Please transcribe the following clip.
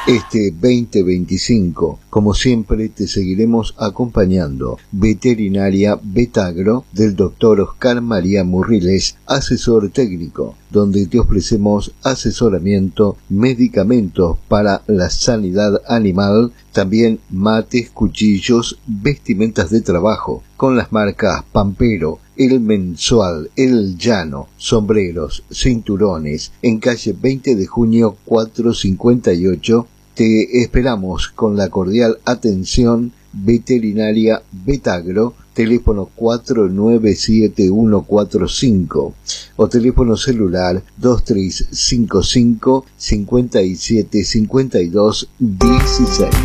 Este 2025, como siempre, te seguiremos acompañando. Veterinaria Betagro, del Dr. Oscar María Murriles, asesor técnico, donde te ofrecemos asesoramiento, medicamentos para la sanidad animal, también mates, cuchillos, vestimentas de trabajo, con las marcas Pampero, El Mensual, El Llano, sombreros, cinturones, en calle 20 de junio 458. Te esperamos con la cordial atención. Veterinaria Betagro, teléfono 497145 o teléfono celular 2355 5752 16.